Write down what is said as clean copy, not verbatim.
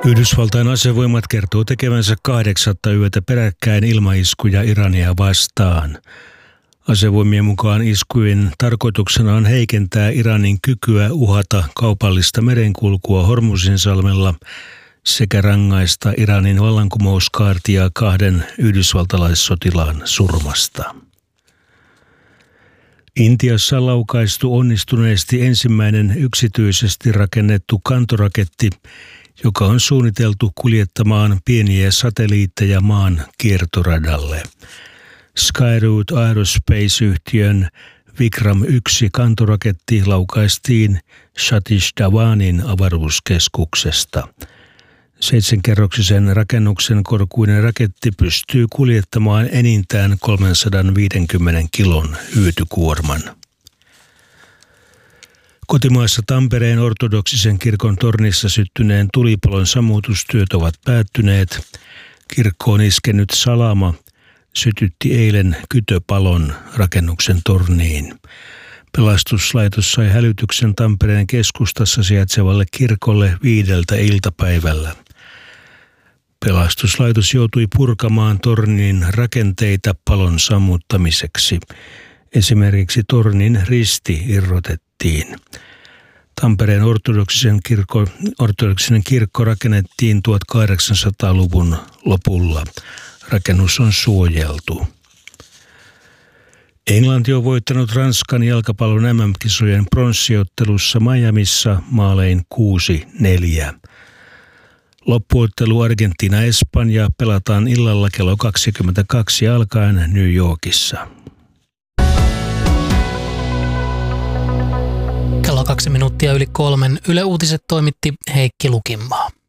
Yhdysvaltain asevoimat kertoo tekevänsä 8. yötä peräkkäin ilmaiskuja Irania vastaan. Asevoimien mukaan iskujen tarkoituksena on heikentää Iranin kykyä uhata kaupallista merenkulkua Hormuzinsalmella sekä rangaista Iranin vallankumouskaartia 2 yhdysvaltalaissotilaan surmasta. Intiassa on laukaistu onnistuneesti ensimmäinen yksityisesti rakennettu kantoraketti, joka on suunniteltu kuljettamaan pieniä satelliitteja maan kiertoradalle. Skyroot Aerospace-yhtiön Vikram-1 kantoraketti laukaistiin Satish Dhawanin avaruuskeskuksesta. 7-kerroksisen rakennuksen korkuinen raketti pystyy kuljettamaan enintään 350 kilon hyötykuorman. Kotimaassa Tampereen ortodoksisen kirkon tornissa syttyneen tulipalon sammutustyöt ovat päättyneet. Kirkkoon iskenyt salama sytytti eilen kytöpalon rakennuksen torniin. Pelastuslaitos sai hälytyksen Tampereen keskustassa sijaitsevalle kirkolle 5 iltapäivällä. Pelastuslaitos joutui purkamaan tornin rakenteita palon sammuttamiseksi. Esimerkiksi tornin risti irrotettiin. Tampereen ortodoksinen kirkko rakennettiin 1800-luvun lopulla. Rakennus on suojeltu. Englanti on voittanut Ranskan jalkapallon MM-kisojen pronssiottelussa Miamissa maalein 6-4. Loppuottelu Argentiina-Espanja pelataan illalla kello 22 alkaen New Yorkissa. Kello 2 minuuttia yli 3. Yle Uutiset toimitti Heikki Lukinmaa.